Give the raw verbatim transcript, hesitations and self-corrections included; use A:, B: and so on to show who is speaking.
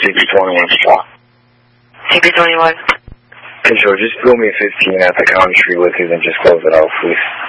A: C B twenty-one spot.
B: C B twenty-one.
A: Hey, Joe, just throw me a fifteen at the country with you, then just close it out, please.